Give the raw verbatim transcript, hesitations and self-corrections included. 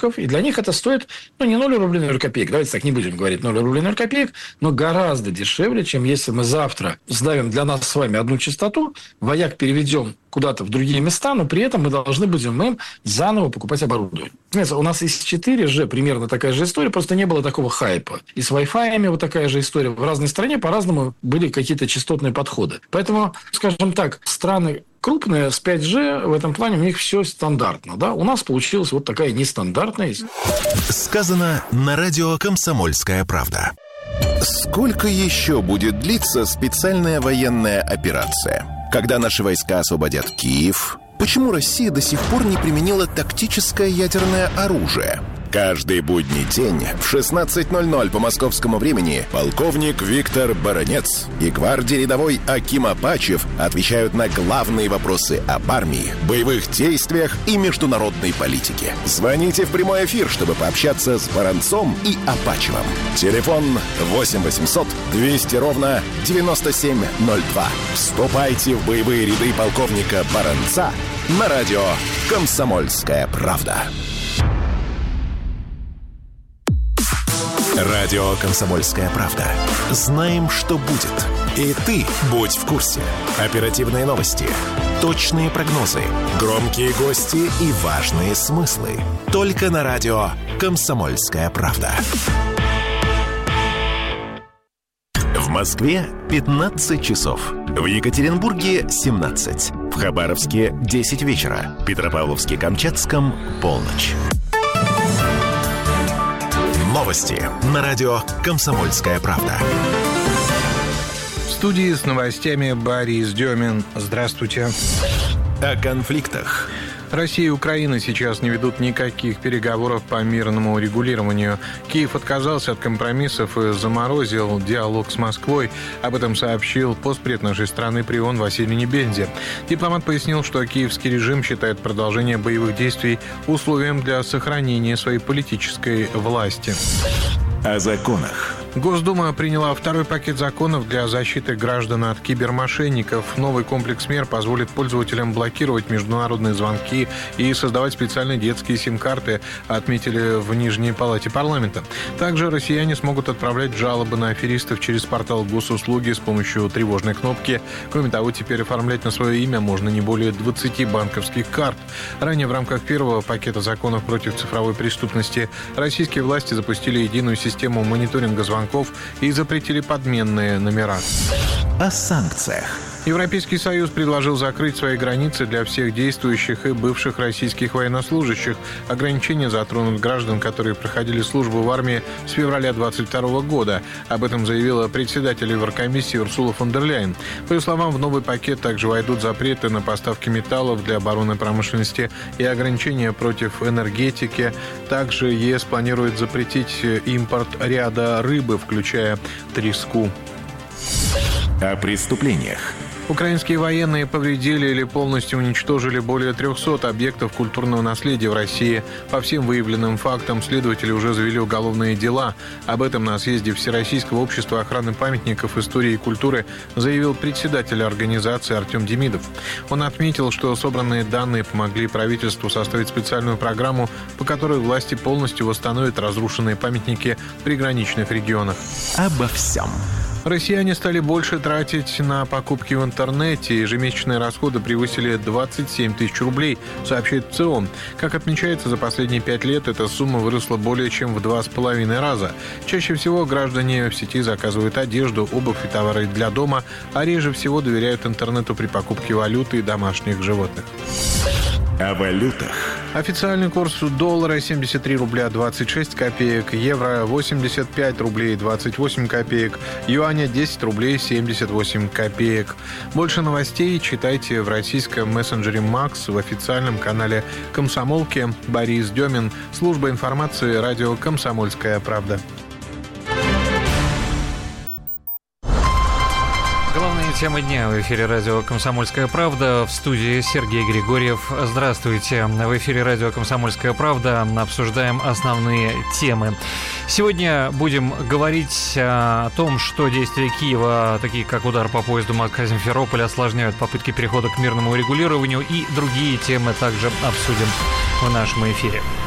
датчиков, и для них это стоит, ну, не ноль рублей ноль копеек, давайте так не будем говорить ноль рублей ноль копеек, но гораздо дешевле, чем если мы завтра сдавим для нас с вами одну частоту, вояк переведем куда-то в другие места, но при этом мы должны будем им заново покупать оборудование. Знаете, у нас и с четыре джи примерно такая же история, просто не было такого хайпа. И с Wi-Fi вот такая же история. В разной стране по-разному были какие-то частотные подходы. Поэтому, скажем так, страны крупные с пять джи в этом плане у них все стандартно. Да? У нас получилась вот такая нестандартная. Сказано на радио «Комсомольская правда». Сколько еще будет длиться специальная военная операция? Когда наши войска освободят Киев? Почему Россия до сих пор не применила тактическое ядерное оружие? Каждый будний день в шестнадцать ноль ноль по московскому времени полковник Виктор Баранец и гвардии рядовой Аким Апачев отвечают на главные вопросы об армии, боевых действиях и международной политике. Звоните в прямой эфир, чтобы пообщаться с Баранцом и Апачевым. Телефон восемь восемьсот двести ровно девяносто семь ноль два. Вступайте в боевые ряды полковника Баранца на радио «Комсомольская правда». Радио «Комсомольская правда». Знаем, что будет. И ты будь в курсе. Оперативные новости, точные прогнозы, громкие гости и важные смыслы. Только на радио «Комсомольская правда». В Москве пятнадцать часов. В Екатеринбурге семнадцать. В Хабаровске десять вечера. В Петропавловске-Камчатском полночь. Новости на радио «Комсомольская правда». В студии с новостями Борис Демин. Здравствуйте. О конфликтах. Россия и Украина сейчас не ведут никаких переговоров по мирному урегулированию. Киев отказался от компромиссов и заморозил диалог с Москвой. Об этом сообщил постпред нашей страны при ООН Василий Небензи. Дипломат пояснил, что киевский режим считает продолжение боевых действий условием для сохранения своей политической власти. О законах. Госдума приняла второй пакет законов для защиты граждан от кибермошенников. Новый комплекс мер позволит пользователям блокировать международные звонки и создавать специальные детские сим-карты, отметили в Нижней палате парламента. Также россияне смогут отправлять жалобы на аферистов через портал госуслуги с помощью тревожной кнопки. Кроме того, теперь оформлять на свое имя можно не более двадцати банковских карт. Ранее в рамках первого пакета законов против цифровой преступности российские власти запустили единую систему мониторинга звонков и запретили подменные номера. О санкциях. Европейский Союз предложил закрыть свои границы для всех действующих и бывших российских военнослужащих. Ограничения затронут граждан, которые проходили службу в армии с февраля двадцать второго года. Об этом заявила председатель Еврокомиссии Урсула фон дер Ляйен. По ее словам, в новый пакет также войдут запреты на поставки металлов для оборонной промышленности и ограничения против энергетики. Также ЕС планирует запретить импорт ряда рыбы, включая треску. О преступлениях. Украинские военные повредили или полностью уничтожили более трехсот объектов культурного наследия в России. По всем выявленным фактам следователи уже завели уголовные дела. Об этом на съезде Всероссийского общества охраны памятников истории и культуры заявил председатель организации Артем Демидов. Он отметил, что собранные данные помогли правительству составить специальную программу, по которой власти полностью восстановят разрушенные памятники в приграничных регионах. Обо всем. Россияне стали больше тратить на покупки в интернете. Ежемесячные расходы превысили двадцать семь тысяч рублей, сообщает ЦИОМ. Как отмечается, за последние пять лет эта сумма выросла более чем в два с половиной раза. Чаще всего граждане в сети заказывают одежду, обувь и товары для дома, а реже всего доверяют интернету при покупке валюты и домашних животных. О валютах. Официальный курс доллара семьдесят три рубля двадцать шесть копеек, евро восемьдесят пять рублей двадцать восемь копеек, юаня десять рублей семьдесят восемь копеек. Больше новостей читайте в российском мессенджере Макс, в официальном канале Комсомолки. Борис Демин, служба информации, радио «Комсомольская правда». Главные темы дня в эфире радио «Комсомольская правда». В студии Сергей Григорьев. Здравствуйте. В эфире радио «Комсомольская правда» обсуждаем основные темы. Сегодня будем говорить о том, что действия Киева, такие как удар по поезду Москва-Симферополь, осложняют попытки перехода к мирному урегулированию, и другие темы также обсудим в нашем эфире.